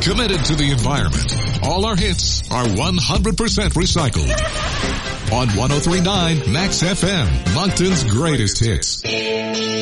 committed to the environment. All our hits are 100% recycled. On 103.9 Max FM, Moncton's greatest hits.